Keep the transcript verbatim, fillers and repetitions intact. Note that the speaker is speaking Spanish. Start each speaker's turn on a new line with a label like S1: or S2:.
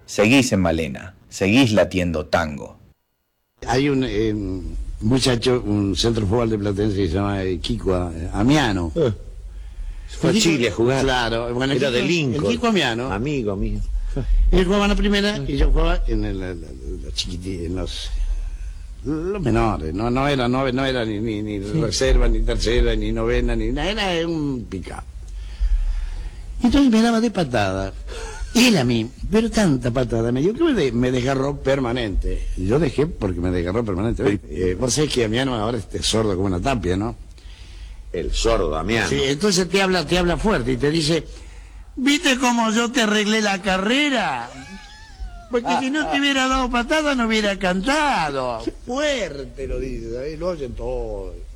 S1: seguís en Malena, seguís latiendo tango.
S2: Hay un eh, muchacho, un centro de fútbol de Platense que se llama eh, Kiko eh, Amiano.
S3: Eh, fue a
S2: Kiko,
S3: Chile a jugar.
S2: Claro, bueno,
S3: era
S2: Kiko,
S3: de Lincoln.
S2: El Kiko Amiano.
S3: Amigo mío.
S2: Él jugaba en la primera y yo jugaba en el, el, el- los chiquititos, en los, los menores. No, no era, no, no era ni, ni, ni reserva, ni tercera, ni novena, ni nada. Era un picado. Entonces me daba de patada. Él a mí, pero tanta patada me dio que me, de- me desgarró permanente. Yo dejé porque me desgarró permanente. Eh, vos sabés que Amiano ahora es sordo como una tapia, ¿no?
S3: El sordo Damián.
S2: Sí, entonces te habla, te habla fuerte y te dice, ¿viste cómo yo te arreglé la carrera? Porque si no te hubiera dado patada no hubiera cantado. Fuerte lo dice, ¿sabés? Lo oyen todos.